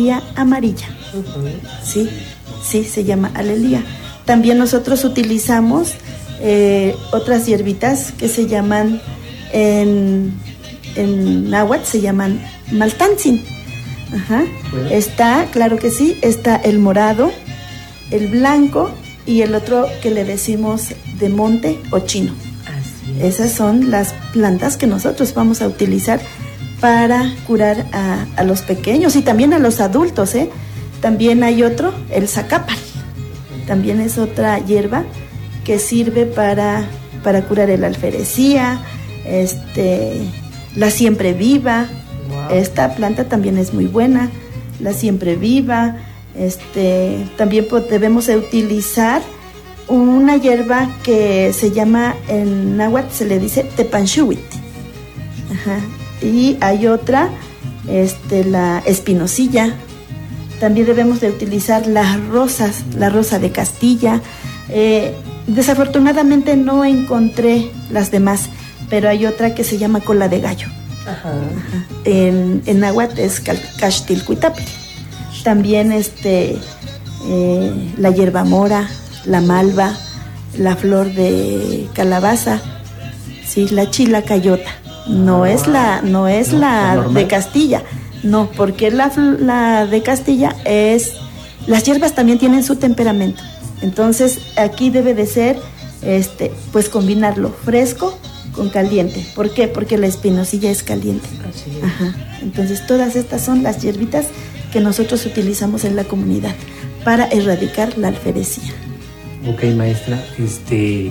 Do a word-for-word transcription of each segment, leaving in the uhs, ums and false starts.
alelía amarilla. Uh-huh. Sí, sí, se llama alelía. También nosotros utilizamos eh, otras hierbitas que se llaman, en, en náhuatl se llaman maltantzin. Ajá. Bueno. Está, claro que sí, está el morado, el blanco y el otro que le decimos de monte o chino. Así es. Esas son las plantas que nosotros vamos a utilizar para curar a, a los pequeños y también a los adultos, ¿eh? También hay otro, el zacápal. También es otra hierba que sirve para, para curar el alferecía, este, la siempre viva. Wow. Esta planta también es muy buena, la siempre viva. Este, también debemos de utilizar una hierba que se llama, en náhuatl se le dice tepanchuit. Ajá. Y hay otra, este, la espinosilla. También debemos de utilizar las rosas, la rosa de Castilla. Eh, desafortunadamente no encontré las demás, pero hay otra que se llama cola de gallo. Ajá. Ajá. En, en náhuatl es caxtilcuitapil. También este, eh, la hierba mora, la malva, la flor de calabaza, sí, la chilacayota. No ah, es la, no es no, la de Castilla, no, porque la, la de Castilla es, las hierbas también tienen su temperamento. Entonces aquí debe de ser, este, pues combinarlo fresco con caliente. ¿Por qué? Porque la espinosilla es caliente. Así es. Ajá. Entonces todas estas son las hierbitas que nosotros utilizamos en la comunidad para erradicar la alferecía. Ok, maestra, este,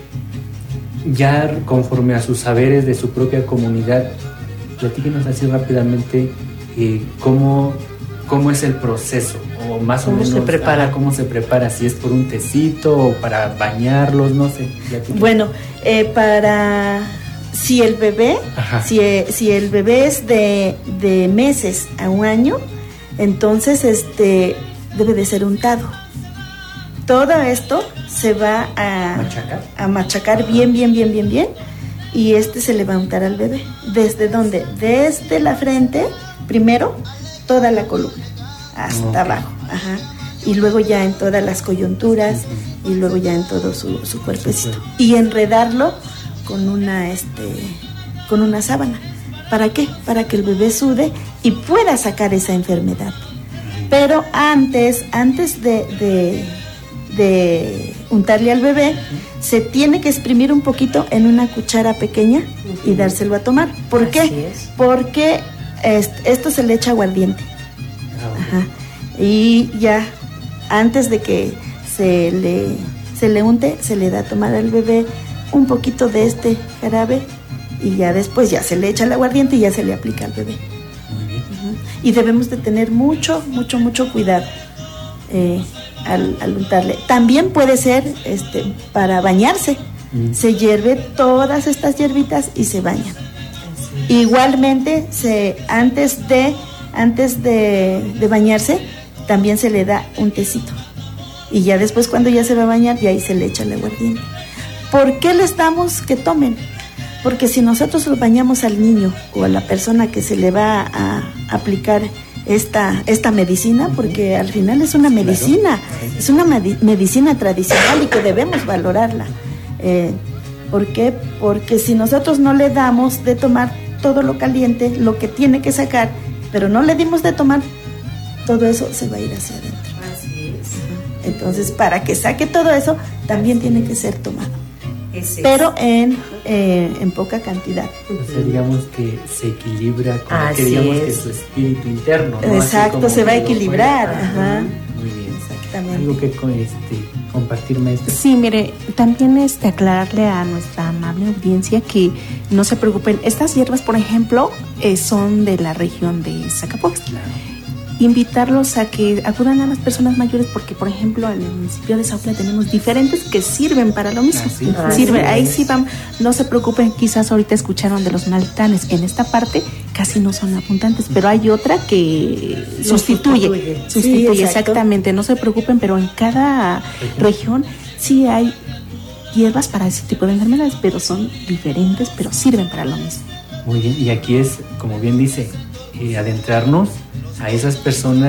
ya conforme a sus saberes de su propia comunidad, platíquenos así rápidamente eh, cómo, cómo es el proceso, o más o menos se prepara? Ah, cómo se prepara, si es por un tecito o para bañarlos, no sé. Platíquenos. Bueno, eh, para si el bebé, si, si el bebé es de, de meses a un año, entonces este debe de ser untado. Todo esto se va a machacar, a machacar bien, bien, bien, bien, bien, y este se le va a untar al bebé. ¿Desde dónde? Desde la frente, primero, toda la columna, hasta okay. abajo. Ajá. Y luego ya en todas las coyunturas, uh-huh. y luego ya en todo su, su cuerpecito. Uh-huh. Y enredarlo con una, este, con una sábana. ¿Para qué? Para que el bebé sude y pueda sacar esa enfermedad. Pero antes, antes de, de, de untarle al bebé, uh-huh. se tiene que exprimir un poquito en una cuchara pequeña, uh-huh. y dárselo a tomar. ¿Por Así qué? Es. Porque est- esto se le echa aguardiente. Uh-huh. Ajá. Y ya antes de que se le, se le unte, se le da a tomar al bebé un poquito de este jarabe, y ya después ya se le echa el aguardiente y ya se le aplica al bebé. Uh-huh. Y debemos de tener mucho, mucho, mucho cuidado eh, al, al untarle. También puede ser este, para bañarse. Uh-huh. Se hierve todas estas hierbitas y se bañan. Uh-huh. Igualmente, se, antes de, antes de, de bañarse, también se le da un tecito. Y ya después, cuando ya se va a bañar, ya ahí se le echa el aguardiente. ¿Por qué les damos que tomen? Porque si nosotros lo bañamos al niño o a la persona que se le va a aplicar esta, esta medicina, porque al final es una medicina, es una med- medicina tradicional y que debemos valorarla. Eh, ¿Por qué? Porque si nosotros no le damos de tomar todo lo caliente, lo que tiene que sacar, pero no le dimos de tomar, todo eso se va a ir hacia adentro. Así es. Uh-huh. Entonces, para que saque todo eso, también tiene que ser tomado. Es pero en, eh, en poca cantidad. O sea, digamos que se equilibra con que digamos es. que su espíritu interno, ¿no? Exacto, se va a equilibrar. Ajá. Muy bien. Exactamente. Algo que con este, compartir, maestra. Sí, mire, también este, aclararle a nuestra amable audiencia que no se preocupen. Estas hierbas, por ejemplo, eh, son de la región de Zacapoaxtla. Claro. Invitarlos a que acudan a las personas mayores, porque por ejemplo en el municipio de Zautla tenemos diferentes que sirven para lo mismo. Así, Sirve, ahí sí van, no se preocupen, quizás ahorita escucharon de los maltanes, en esta parte casi no son apuntantes, pero hay otra que sustituye, sustituye, sustituye sí, exactamente, no se preocupen, pero en cada región, región sí hay hierbas para ese tipo de enfermedades, pero son diferentes, pero sirven para lo mismo. Muy bien, y aquí es, como bien dice, eh, adentrarnos a esas personas